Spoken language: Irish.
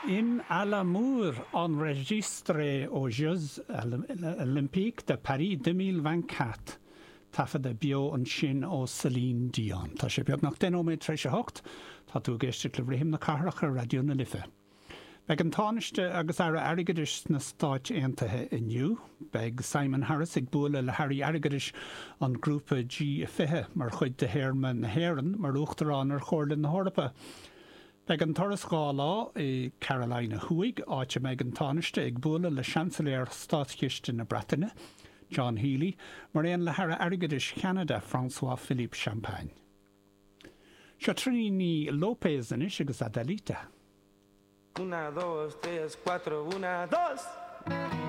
In Alamur enregistré aux Jeux Olympiques de Paris 2024 tafa de bio an sin ó Céline Dion. Tá sé beag nach den óméid treise hocht, tá tú geiste le bhréim na carracha radio na lifa. Beg an táneiste agus ara airgadiris na Stáit Aontaithe inniu, beg Simon Harris ag buaile le Harry airgadiris an grúpa G20 mar chuid de Héirme na Héireann mar uachtarán ar chóirlinn na Hórapa. Beg an toras gá lá i Carolina Huig áite meg an táneiste ag buaile le Chancelier Stáitchiste na Bretagne, John Healy, mar éon le Harry airgadiris Canada François Philippe Champagne. Seo Trini López inis agus Adelita. 1, 2, 3, 4, 1, 2.